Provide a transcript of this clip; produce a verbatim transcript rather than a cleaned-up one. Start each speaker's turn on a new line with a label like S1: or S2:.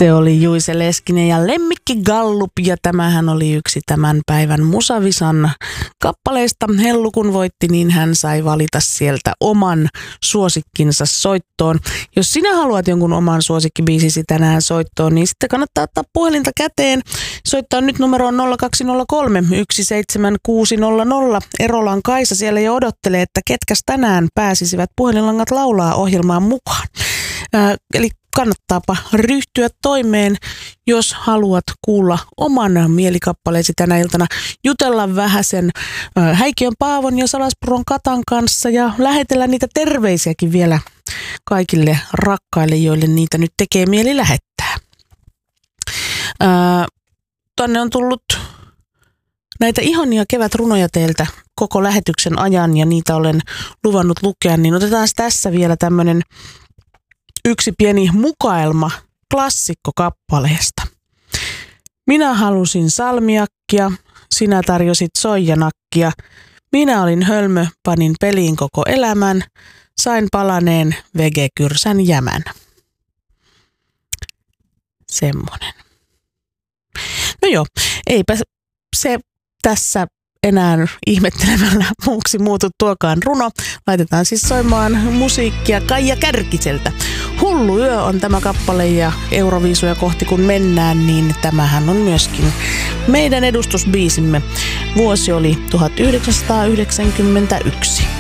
S1: Se oli Juise Leskinen ja Lemmikki Gallup, ja tämähän oli yksi tämän päivän Musavisan kappaleista. Hellu kun voitti, niin hän sai valita sieltä oman suosikkinsa soittoon. Jos sinä haluat jonkun oman suosikkibiisisi tänään soittoon, niin sitten kannattaa ottaa puhelinta käteen. Soittaa nyt numeroon nolla kaksi nolla kolme yksi seitsemän kuusi nolla nolla. Erolan Kaisa siellä jo odottelee, että ketkäs tänään pääsisivät puhelinlangat laulaa ohjelmaan mukaan. Äh, eli kannattaapa ryhtyä toimeen, jos haluat kuulla oman mielikappaleesi tänä iltana. Jutella vähäsen äh, Häikiön Paavon ja Salaspuron Katan kanssa ja lähetellä niitä terveisiäkin vielä kaikille rakkaille, joille niitä nyt tekee mieli lähettää. Äh, Tänne on tullut näitä ihania kevätrunoja teiltä koko lähetyksen ajan ja niitä olen luvannut lukea, niin otetaan tässä vielä tämmöinen yksi pieni mukaelma klassikkokappaleesta. Minä halusin salmiakkia, sinä tarjosit soijanakkia. Minä olin hölmö, panin peliin koko elämän, sain palaneen vegekyrsän jämän. Semmonen. No joo, eipä se tässä enää ihmettelemällä muuksi muutu tuokaan runo. Laitetaan siis soimaan musiikkia Kaija Kärkiseltä. Hullu yö on tämä kappale ja Euroviisuja kohti kun mennään, niin tämähän on myöskin meidän edustusbiisimme. Vuosi oli tuhatyhdeksänsataayhdeksänkymmentäyksi.